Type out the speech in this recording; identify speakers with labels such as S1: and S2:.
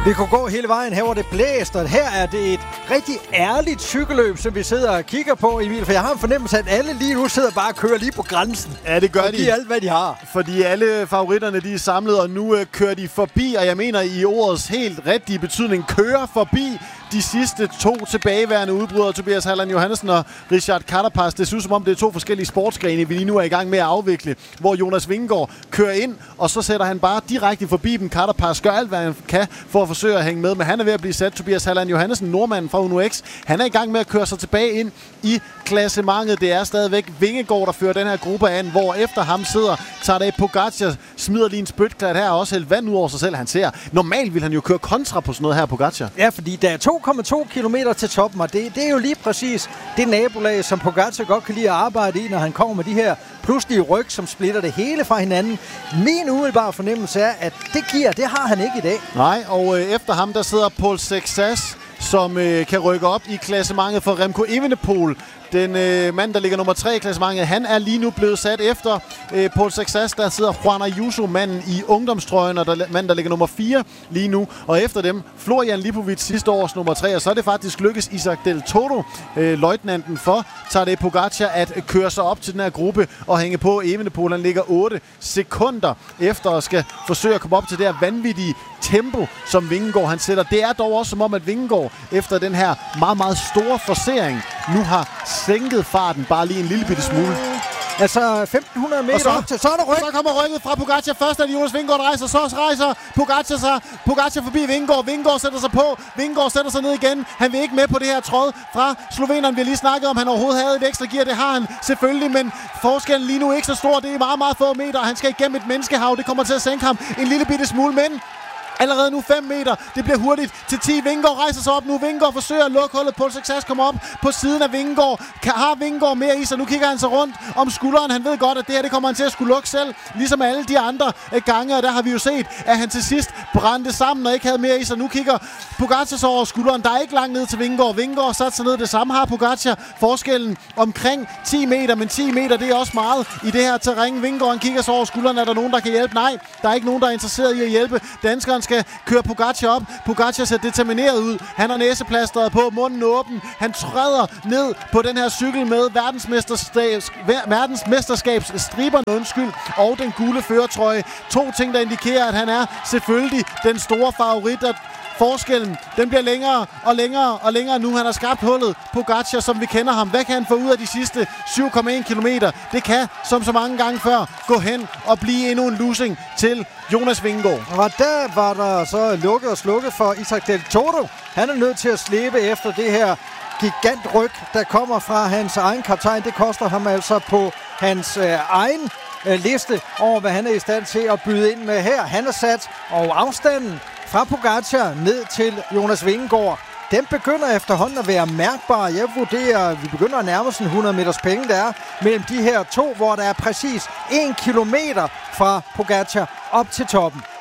S1: Vi kunne gå hele vejen her, hvor det blæst, og her er det et rigtig ærligt cykelløb, som vi sidder og kigger på, Emil. For jeg har en fornemmelse, at alle lige nu sidder bare og kører lige på grænsen.
S2: Ja, det gør de.
S1: Og giver alt, hvad de har.
S2: Fordi alle favoritterne, de er samlet, og nu kører de forbi, og jeg mener i ordets helt rigtige betydning, kører forbi de sidste 2 tilbageværende udbrydere, Tobias Halland Johannessen og Richard Carapaz. Det synes som om, det er 2 forskellige sportsgrene, vi lige nu er i gang med at afvikle, hvor Jonas Vingegaard kører ind, og så sætter han bare direkte forbi dem. Carapaz gør alt, hvad han kan for at forsøge at hænge med, men han er ved at blive sat. Tobias Halland Johannessen, nordmanden fra Uno X, han er i gang med at køre sig tilbage ind i klassementet. Det er stadigvæk Vingegaard, der fører den her gruppe an, hvor efter ham sidder Tadej Pogačar, smider lige en spytklat her, og også hældt vand ud over sig selv. Han ser, normalt vil han jo køre kontra på sådan noget her, Pogačar.
S1: Ja, fordi der er 2,2 kilometer til toppen, og det er jo lige præcis det nabolag, som Pogačar godt kan lide at arbejde i, når han kommer med de her pludselige ryg, som splitter det hele fra hinanden. Min umiddelbare fornemmelse er, at det har han ikke i dag.
S2: Nej, og efter ham, der sidder Paul Sexas, som kan rykke op i klassementet for Remco Evenepoel. Den mand, der ligger nummer 3 i klassementet, han er lige nu blevet sat efter Paul Sexas. Der sidder Juan Ayuso, manden i ungdomstrøjen, og manden, der ligger nummer 4 lige nu. Og efter dem, Florian Lipovic, sidste års nummer 3. Og så er det faktisk lykkes Isaac Del Toro, løjtnanten for Tadej Pogačar, at køre sig op til den her gruppe og hænge på. Evenepoel, han ligger 8 sekunder efter og skal forsøge at komme op til det her vanvittige tempo, som Vingegaard han sætter. Det er dog også som om, at Vingegaard efter den her meget, meget store forcering nu har sænket farten bare lige en lille bitte smule.
S1: Altså 1500 meter op til, så er der ryg.
S2: Så kommer rykket fra Pogačar. Først er det Jonas Vingegaard, der rejser, så rejser Pogačar sig. Pogačar forbi Vingegaard. Vingegaard sætter sig på. Vingegaard sætter sig ned igen. Han vil ikke med på det her tråd fra sloveneren. Vi har lige snakket om, han overhovedet havde et ekstra gear. Det har han selvfølgelig, men forskellen lige nu ikke så stor. Det er meget, meget få meter. Han skal igennem et menneskehav. Det kommer til at sænke ham en lille bitte smule, men allerede nu 5 meter. Det bliver hurtigt til 10. Vingegaard rejser sig op nu. Vingegaard forsøger at lukke hullet. Paul Sexas kommer op på siden af Vingegaard. Har Vingegaard mere i sig? Nu kigger han sig rundt om skulderen. Han ved godt, at det her det kommer han til at skulle lukke selv. Ligesom alle de andre gange. Og der har vi jo set, at han til sidst brændte sammen og ikke havde mere i sig. Nu kigger Pogačar så over skulderen. Der er ikke langt ned til Vingegaard. Vingegaard satte sig ned. Det samme har Pogačar. Forskellen omkring 10 meter. Men 10 meter, det er også meget i det her terræn. Vingegaard kigger så over skulderen. Er der nogen, der kan hjælpe? Nej, der er ikke nogen, der er interesseret i at hjælpe. Danskeren skal køre Pogačar op. Pogačar ser determineret ud. Han har næseplasteret på, munden åben. Han træder ned på den her cykel med verdensmesterskabsstriberne, og den gule førertrøje. 2 ting, der indikerer, at han er selvfølgelig den store favorit. Forskellen, den bliver længere og længere og længere nu. Han har skabt hullet. Pogačar, som vi kender ham. Hvad kan han få ud af de sidste 7,1 kilometer? Det kan, som så mange gange før, gå hen og blive endnu en losing til Jonas Vingegaard.
S1: Og der var der så lukket og slukket for Isaac Del Toro. Han er nødt til at slæbe efter det her gigantryg, der kommer fra hans egen kaptajn. Det koster ham altså på hans egen liste over, hvad han er i stand til at byde ind med her. Han er sat, og afstanden fra Pogačar ned til Jonas Vingegaard, den begynder efterhånden at være mærkbar. Jeg vurderer, at vi begynder at nærme os en 100 meters penge, der er mellem de her 2, hvor der er præcis 1 kilometer fra Pogačar op til toppen.